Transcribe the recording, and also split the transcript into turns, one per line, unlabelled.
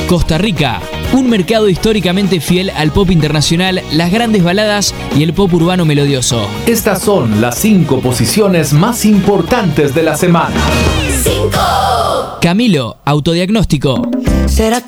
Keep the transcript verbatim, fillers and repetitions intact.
Costa Rica, un mercado históricamente fiel al pop internacional, las grandes baladas y el pop urbano melodioso.
Estas son las cinco posiciones más importantes de la semana.
cinco. Camilo, autodiagnóstico.
¿Será que